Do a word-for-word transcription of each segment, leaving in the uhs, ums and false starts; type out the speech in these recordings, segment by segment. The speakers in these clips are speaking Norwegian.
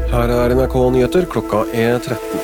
Her er N R K Nyheter, klokka er tretten.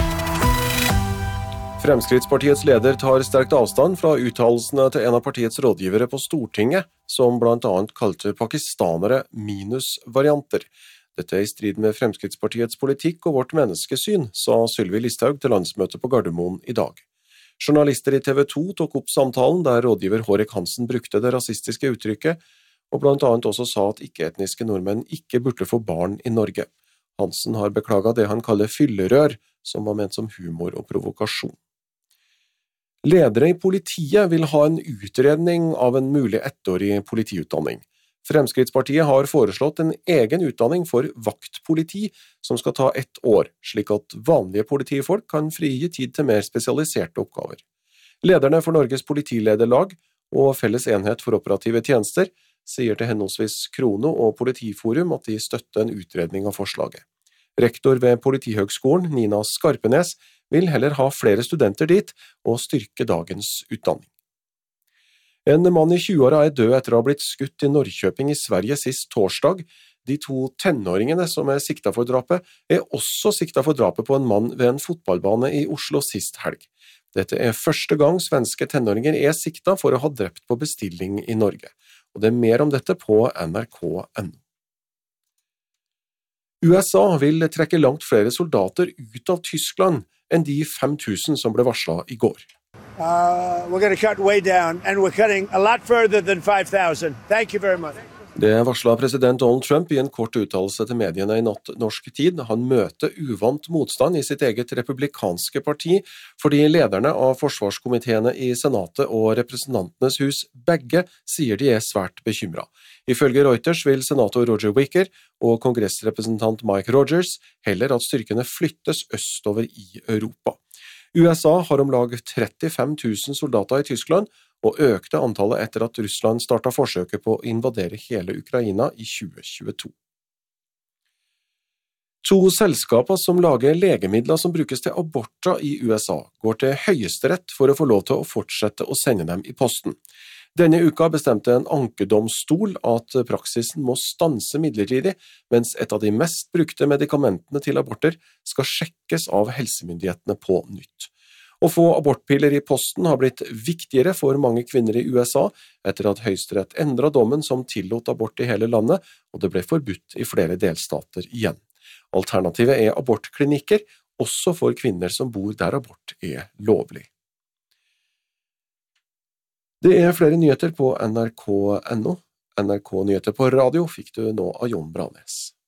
Fremskrittspartiets leder tar sterkt avstand fra uttalelsene til en av partiets rådgivere på Stortinget, som blant annet kalte pakistanere minusvarianter. Dette er i strid med Fremskrittspartiets politikk og vårt menneskesyn, sa Sylvi Listhaug til landsmøtet på Gardermoen i dag. Journalister i T V to tok opp samtalen der rådgiver Hårek Hansen brukte det rasistiske uttrykket, og blant annet også sa at ikke-etniske nordmenn ikke burde få barn i Norge. Hansen har beklaget det han kaller fyllerør, som var ment som humor og provokasjon. Ledere i politiet vil ha en utredning av en mulig ettårig politiutdanning. Fremskrittspartiet har foreslått en egen utdanning for vaktpoliti som skal ta ett år, slik at vanlige politifolk kan frigi tid til mer spesialiserte oppgaver. Lederne for Norges politilederlag og Felles enhet for operative tjenester sier til henholdsvis Krono og Politiforum at de støtter en utredning av forslaget. Rektor ved Politihøgskolen, Nina Skarpenes, vil heller ha flere studenter dit og styrke dagens utdanning. En mann i tjueåra er død etter å ha blitt skutt i Norrköping i Sverige sist torsdag. De to tenåringene som er sikta for drapet, er også sikta for drapet på en mann ved en fotballbane i Oslo sist helg. Dette er første gang svenske tenåringer er sikta for å ha drept på bestilling i Norge. Og det er mer om dette på N R K punktum N O. U S A vil trekke langt flere soldater ut av Tyskland enn de fem tusen som ble varslet i går. Uh, we're going to cut way down, and we're cutting a lot further than five thousand. Thank you very much. Det varslet president Donald Trump i en kort uttalelse til mediene i natt norsk tid. Han møter uvant motstand i sitt eget republikanske parti, fordi lederne av forsvarskomiteene i Senatet og Representantenes hus begge sier de er svært bekymret. Ifølge Reuters vil senator Roger Wicker og kongressrepresentant Mike Rogers heller at styrkene flyttes østover i Europa. U S A har om lag trettifem tusen soldater i Tyskland, og økte antallet etter at Russland startet forsøket på å invadere hele Ukraina i tjue tjueto. To selskaper som lager legemidler som brukes til aborter i U S A, går til høyesterett for å få lov til å fortsette å sende dem i posten. Denne uka bestemte en ankedomstol at praksisen må stanse midlertidig, mens et av de mest brukte medikamentene til aborter skal sjekkes av helsemyndighetene på nytt. Å få abortpiller i posten har blitt viktigere for mange kvinner i U S A etter at Høyesterett endret dommen som tillot abort i hele landet, og det ble forbudt i flere delstater igjen. Alternativet er abortklinikker, også for kvinner som bor der abort er lovlig. Det er flere nyheter på N R K punktum N O. N R K Nyheter på radio fikk du nå av Jon Branes.